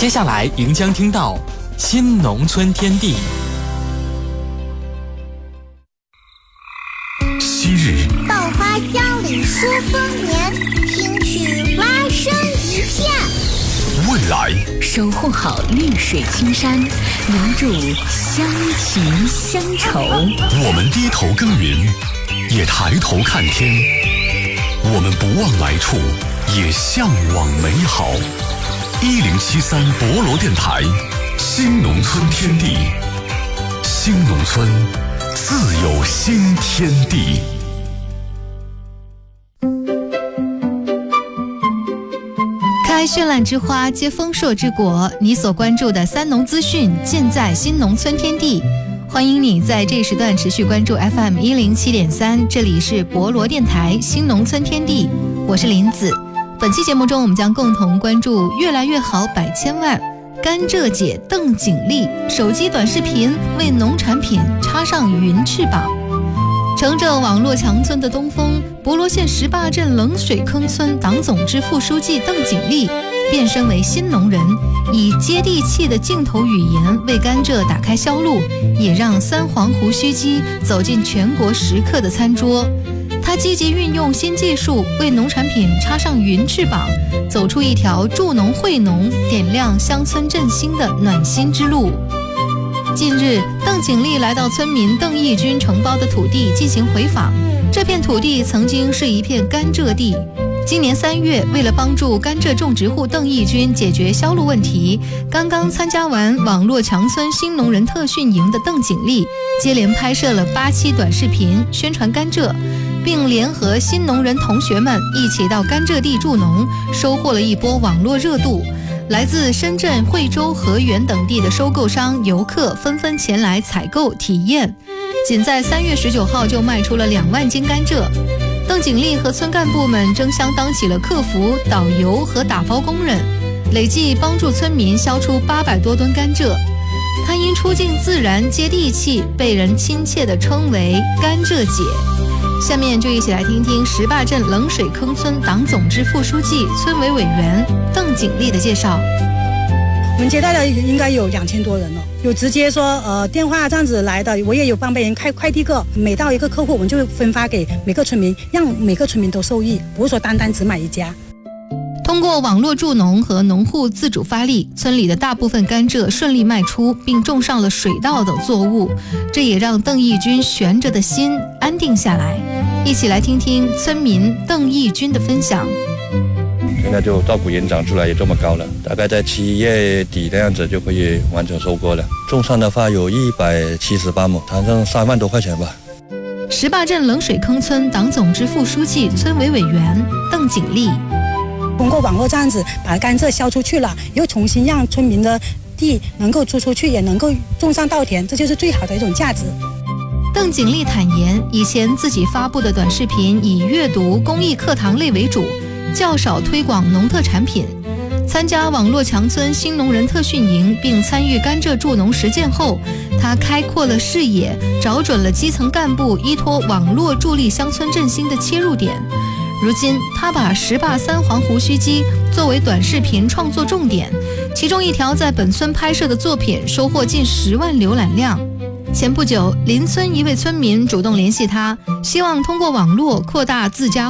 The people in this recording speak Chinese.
接下来您将听到新农村天地。 昔日稻花香里说丰年，听取蛙声一片。 未来守护好绿水青山，留住乡情乡愁。 我们低头耕耘，也抬头看天。我们不忘来处，也向往美好。1073博罗电台，新农村天地，新农村自有新天地。 开绚烂之花，结丰硕之果。你所关注的三农资讯，尽在新农村天地。欢迎你在这时段持续关注 FM 107.3，这里是博罗电台新农村天地，我是林子。本期节目中，我们将共同关注越来越好百千万。甘蔗姐邓景丽手机短视频为农产品插上云翅膀。乘着网络强村的东风，博罗县石坝镇冷水坑村党总支副书记邓景丽变身为新农人，以接地气的镜头语言为甘蔗打开销路，也让三黄胡须鸡走进全国食客的餐桌。他积极运用新技术，为农产品插上云翅膀，走出一条助农惠农、点亮乡村振兴的暖心之路。近日，邓景丽来到村民邓义军承包的土地进行回访。这片土地曾经是一片甘蔗地。今年3月，为了帮助甘蔗种植户邓义军解决销路问题，刚刚参加完网络强村新农人特训营的邓景丽，接连拍摄了8期短视频宣传甘蔗，并联合新农人同学们一起到甘蔗地助农，收获了一波网络热度。来自深圳、惠州、河源等地的收购商、游客纷纷前来采购体验。仅在3月19号就卖出了2万斤甘蔗。邓景丽和村干部们争相当起了客服、导游和打包工人，累计帮助村民销出800多吨甘蔗。她因出镜自然、接地气，被人亲切地称为甘蔗姐。下面就一起来听听石坝镇冷水坑村党总支副书记、村委委员邓景丽的介绍。 我们接待了应该有2000多人了，有直接说电话这样子来的，我也有帮别人开快递个，每到一个客户我们就分发给每个村民，让每个村民都受益，不是说单单只买一家。 通过网络助农和农户自主发力，村里的大部分甘蔗顺利卖出，并种上了水稻等作物，这也让邓义军悬着的心安定下来。一起来听听村民邓义军的分享。 现在就稻谷延长出来也这么高了，大概在7月底的样子就可以完成收割了。种上的话有178亩，谈上3万多块钱吧。 石坝镇冷水坑村党总支副书记、村委委员邓景丽。 通过网络这样子把甘蔗销出去了，又重新让村民的地能够租出去，也能够种上稻田，这就是最好的一种价值。 邓景丽坦言，以前自己发布的短视频以阅读、公益课堂类为主，较少推广农特产品。参加网络强村新农人特训营，并参与甘蔗助农实践后，他开阔了视野，找准了基层干部依托网络助力乡村振兴的切入点。如今，他把石坝三黄胡须鸡作为短视频创作重点，其中一条在本村拍摄的作品收获近10万浏览量。前不久，邻村一位村民主动联系他，希望通过网络扩大自家